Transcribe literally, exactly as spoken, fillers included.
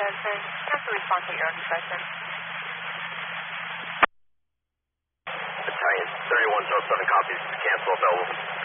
ten. Cancel response at your own discretion. Battalion thirty-one oh seven copies. Cancel available.